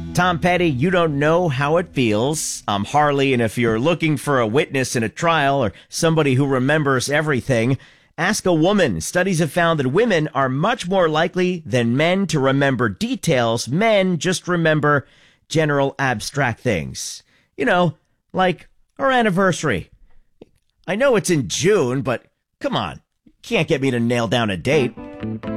Tom Petty, you don't know how it feels. I'm Harley, and if you're looking for a witness in a trial or somebody who remembers everything, ask a woman. Studies have found that women are much more likely than men to remember details. Men just remember general abstract things. You know, like our anniversary. I know it's in June, but come on. You can't get me to nail down a date.